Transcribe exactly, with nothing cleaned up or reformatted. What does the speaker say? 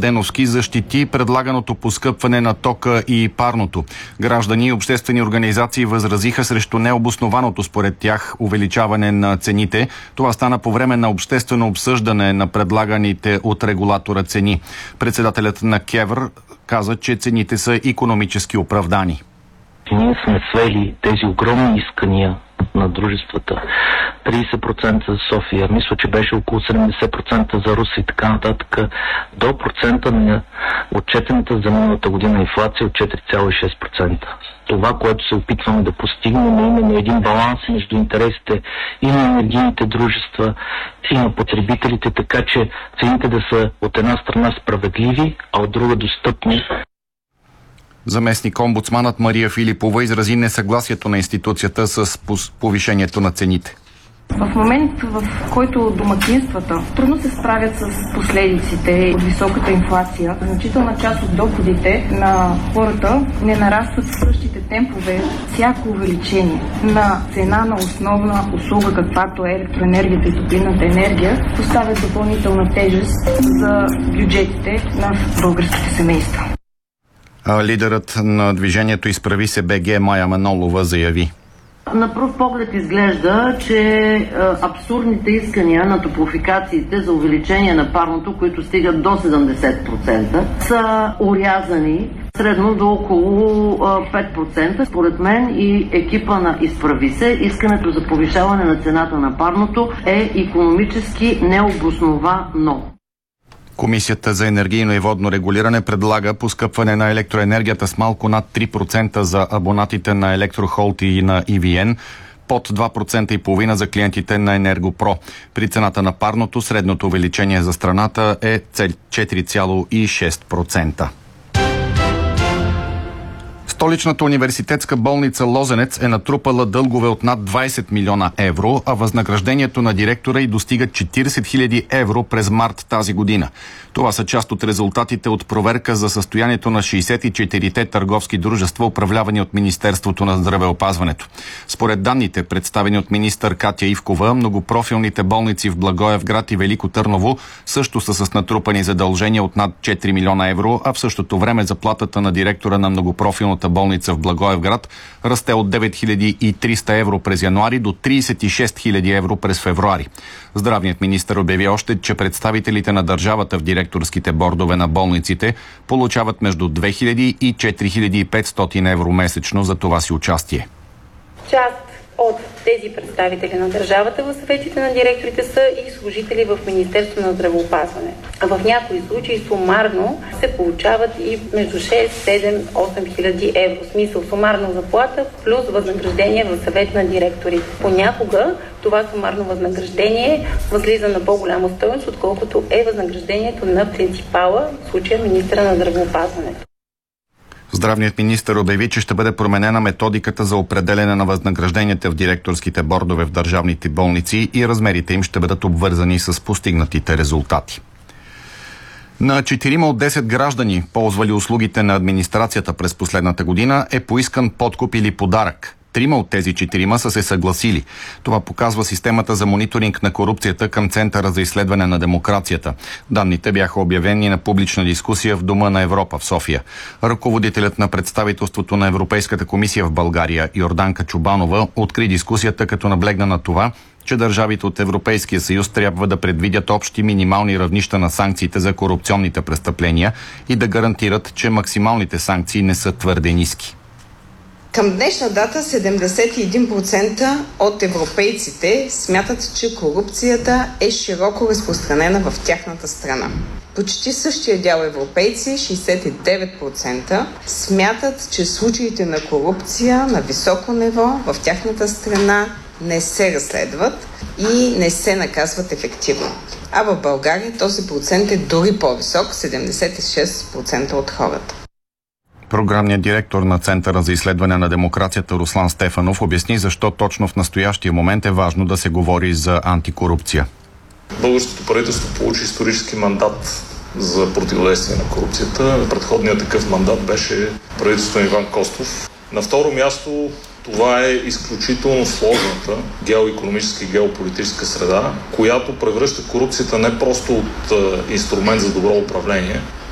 Младеновски защити предлаганото поскъпване на тока и парното. Граждани и обществени организации възразиха срещу необоснованото според тях увеличаване на цените. Това стана по време на обществено обсъждане на предлаганите от регулатора цени. Председателят на КЕВР каза, че цените са икономически оправдани. Ние сме свели тези огромни искания на дружествата. трийсет процента за София, мисля, че беше около седемдесет процента за Русе и така нататък, до процента на отчетената за миналата година инфлация от четири цяло и шест процента. Това, което се опитваме да постигнем, е именно един баланс между интересите и на енергийните дружества, и на потребителите, така че цените да са от една страна справедливи, а от друга достъпни. Заместник омбудсманът Мария Филипова изрази несъгласието на институцията с повишението на цените. В момент, в който домакинствата трудно се справят с последиците от високата инфлация, значителна част от доходите на хората не нарастват в същите темпове. Всяко увеличение на цена на основна услуга, каквато е електроенергията и топлинната енергия, поставят допълнителна тежест за бюджетите на българските семейства. Лидерът на движението Изправи се БГ Мая Манолова заяви: на пръв поглед изглежда, че абсурдните искания на топлофикациите за увеличение на парното, които стигат до седемдесет процента, са орязани средно до около пет процента. Според мен и екипа на Изправи се, искането за повишаване на цената на парното е икономически необосновано. Комисията за енергийно и водно регулиране предлага поскъпване на електроенергията с малко над три процента за абонатите на Електрохолд и на И Ви Ен, под два процента и половина за клиентите на Енергопро. При цената на парното средното увеличение за страната е четири цяло и шест процента. Столичната университетска болница Лозенец е натрупала дългове от над двайсет милиона евро, а възнаграждението на директора й достига четирийсет хиляди евро през март тази година. Това са част от резултатите от проверка за състоянието на шейсет и четирите търговски дружества, управлявани от Министерството на здравеопазването. Според данните, представени от министър Катя Ивкова, многопрофилните болници в Благоевград и Велико Търново също са с натрупани задължения от над четири милиона евро, а в същото време заплатата на директора на многопрофилната болница в Благоевград расте от девет хиляди и триста евро през януари до трийсет и шест хиляди евро през февруари. Здравният министър обяви още, че представителите на държавата в директорските бордове на болниците получават между две хиляди и четири хиляди и петстотин евро месечно за това си участие. Част от тези представители на държавата в съветите на директорите са и служители в Министерството на здравеопазване. В някои случаи сумарно се получават и между шест, седем, осем хиляди евро. В смисъл сумарна заплата плюс възнаграждение в съвет на директорите. Понякога това сумарно възнаграждение възлиза на по-голяма стойност, отколкото е възнаграждението на принципала, в случая министъра на здравеопазването. Здравният министър обяви, че ще бъде променена методиката за определяне на възнагражденията в директорските бордове в държавните болници и размерите им ще бъдат обвързани с постигнатите резултати. На четирима от десет граждани, ползвали услугите на администрацията през последната година, е поискан подкуп или подарък. Трима от тези четирима са се съгласили. Това показва системата за мониторинг на корупцията към Центъра за изследване на демокрацията. Данните бяха обявени на публична дискусия в Дома на Европа в София. Ръководителят на представителството на Европейската комисия в България Йорданка Чубанова откри дискусията, като наблегна на това, че държавите от Европейския съюз трябва да предвидят общи минимални равнища на санкциите за корупционните престъпления и да гарантират, че максималните санкции не са твърде ниски. Към днешна дата седемдесет и един процента от европейците смятат, че корупцията е широко разпространена в тяхната страна. Почти същия дял европейци, шейсет и девет процента, смятат, че случаите на корупция на високо ниво в тяхната страна не се разследват и не се наказват ефективно. А в България този процент е дори по-висок, седемдесет и шест процента от хората. Програмният директор на Центъра за изследване на демокрацията Руслан Стефанов обясни защо точно в настоящия момент е важно да се говори за антикорупция. Българското правителство получи исторически мандат за противодействие на корупцията. Предходният такъв мандат беше правителството на Иван Костов. На второ място, това е изключително сложната геоикономическа и геополитическа среда, която превръща корупцията не просто от инструмент за добро управление,